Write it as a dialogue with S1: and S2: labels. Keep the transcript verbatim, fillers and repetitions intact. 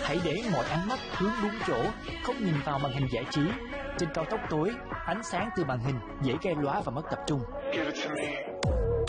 S1: Hãy để mọi ánh mắt hướng đúng chỗ, không nhìn vào màn hình giải trí. Trên cao tốc tối, ánh sáng từ màn hình dễ gây lóa và mất tập trung.